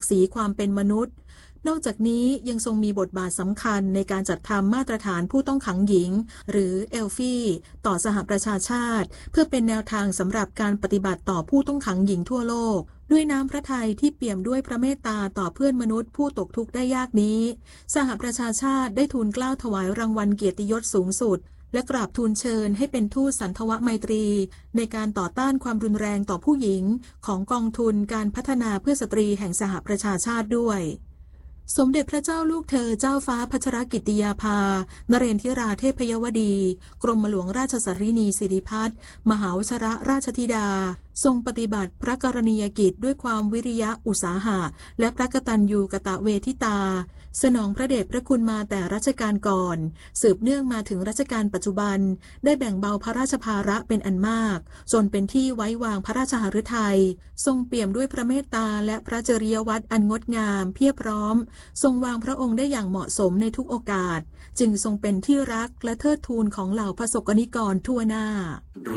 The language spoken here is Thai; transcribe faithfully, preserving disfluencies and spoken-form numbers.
ศรีความเป็นมนุษย์นอกจากนี้ยังทรงมีบทบาทสำคัญในการจัดทำมาตรฐานผู้ต้องขังหญิงหรือเอลฟี่ต่อสหประชาชาติเพื่อเป็นแนวทางสำหรับการปฏิบัติต่อผู้ต้องขังหญิงทั่วโลกด้วยน้ำพระทัยที่เปี่ยมด้วยพระเมตตาต่อเพื่อนมนุษย์ผู้ตกทุกข์ได้ยากนี้สหประชาชาติได้ทูลเกล้าถวายรางวัลเกียรติยศสูงสุดและกราบทูลเชิญให้เป็นทูตสันทวไมตรีในการต่อต้านความรุนแรงต่อผู้หญิงของกองทุนการพัฒนาเพื่อสตรีแห่งสหประชาชาติด้วยสมเด็จพระเจ้าลูกเธอเจ้าฟ้าพัชรกิติยาภานเรนทิราเทพยวดีกรมหลวงราชสรินีสิริพัฒน์มหาวชรราชธิดาทรงปฏิบัติพระกรณียกิจด้วยความวิริยะอุตสาหะและพระกตัญญูกตเวทิตาสนองพระเดชพระคุณมาแต่รัชกาลก่อนสืบเนื่องมาถึงรัชกาลปัจจุบันได้แบ่งเบาพระราชภาระเป็นอันมากจนเป็นที่ไว้วางพระราชหฤทัยทรงเปี่ยมด้วยพระเมตตาและพระจริยวัตรอันงดงามเพียบพร้อมทรงวางพระองค์ได้อย่างเหมาะสมในทุกโอกาสจึงทรงเป็นที่รักและเทิดทูนของเหล่าพระสกนิกรทั่วหน้า